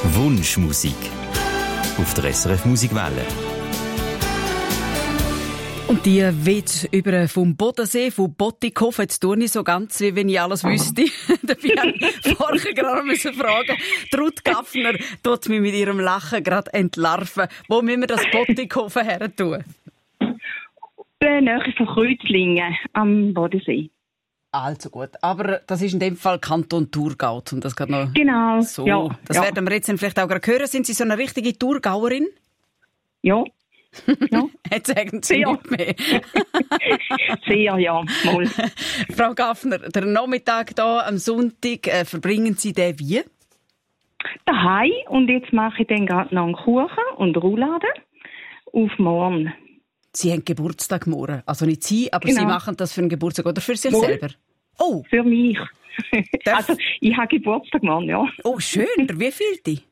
Wunschmusik auf der SRF Musikwelle. Und die weht über vom Bodensee, von Bottikofen. Jetzt tue ich so ganz, wie wenn ich alles wüsste. Dabei habe ich vorher gerade fragen. Ruth Gaffner tut mich mit ihrem Lachen gerade entlarven. Wo müssen wir das Bottikofen her tun? Nähe von Kreuzlingen am Bodensee. Also gut, aber das ist in dem Fall Kanton Thurgau. Und das geht noch Genau, so. ja. Das werden wir jetzt vielleicht auch gerade hören. Sind Sie so eine richtige Thurgauerin? Ja. Ja. Jetzt sagen Sie nicht mehr. Sehr, ja. Mal. Frau Gaffner, der Nachmittag hier am Sonntag, verbringen Sie den wie? Daheim. Und jetzt mache ich dann gerade noch einen Kuchen und Roulade auf morgen. Sie haben Geburtstag morgen. Also nicht Sie, aber Genau. Sie machen das für einen Geburtstag oder für sich Wohl. selber? Oh, Für mich. Darf- Also, ich habe Geburtstag morgen, ja. oh schön. Wie viel?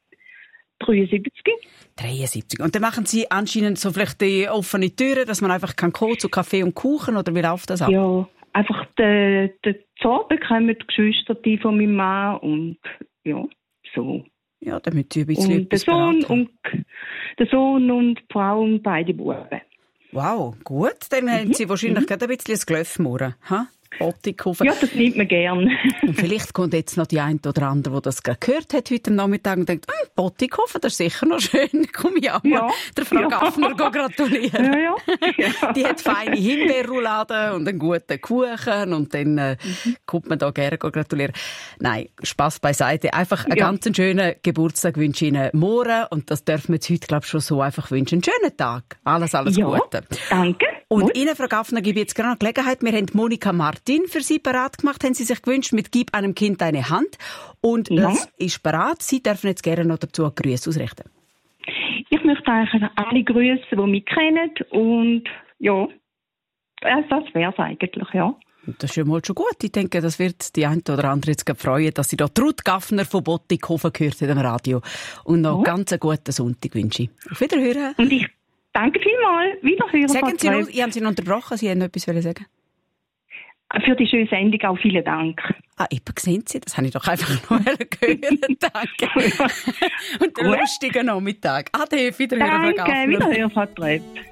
73. 73. Und dann machen Sie anscheinend so vielleicht die offene Türen, dass man einfach kommen kann zu Kaffee und Kuchen, oder wie läuft das ab? Ja, einfach den Zorn bekommen die Geschwister die von meinem Mann und ja, so. Ja, damit Sie ein bisschen Und der etwas parat haben. der Sohn und die Frau und beide Buben. Wow, gut. Dann haben Sie wahrscheinlich gerade ein bisschen das Glöff morgen. Ha? Bottikofen. Ja, das nimmt man gern. Und vielleicht kommt jetzt noch die eine oder andere, die das gerade gehört hat heute am Nachmittag und denkt, Bottikofen, das ist sicher noch schön. Komm ich auch mal Ja. der Frau Ja. Gaffner gratulieren. Ja. Die hat feine Himbeerroulade und einen guten Kuchen und dann kommt man da gerne gratulieren. Nein, Spass beiseite. Einfach einen ganz schönen Geburtstag wünsche ich Ihnen morgen und das dürfen wir jetzt heute, glaube ich, schon so einfach wünschen. Einen schönen Tag. Alles Gute. Danke. Und Gut. Ihnen, Frau Gaffner, gebe ich jetzt gerade noch Gelegenheit. Wir haben Monika Martin für Sie parat gemacht, haben Sie sich gewünscht, mit «Gib einem Kind eine Hand». Und das ist parat. Sie dürfen jetzt gerne noch dazu Grüße ausrichten. Ich möchte eigentlich alle grüßen, die mich kennen und ja, das wäre es eigentlich, ja. Und das ist ja mal schon gut. Ich denke, das wird die eine oder andere jetzt freuen, dass Sie da Ruth Gaffner von Bottikofen gehört haben am Radio. Und noch ganz einen guten Sonntag wünsche ich. Auf Wiederhören. Und ich danke vielmals. Wiederhören. Sagen Sie Frau noch, ich habe Sie noch unterbrochen, Sie haben noch etwas sagen. für die schöne Sendung auch vielen Dank. Eben, sehen Sie, das habe ich doch einfach noch hören. Danke. Und einen lustigen Nachmittag. Ade, Wiederhören, Frau Danke, Gaffner. Wiederhören, Frau Trepp.